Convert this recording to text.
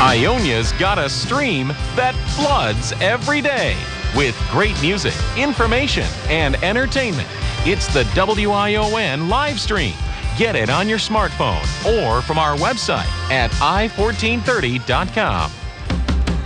Ionia's got a stream that floods every day with great music, information, and entertainment. It's the WION live stream. Get it on your smartphone or from our website at i1430.com.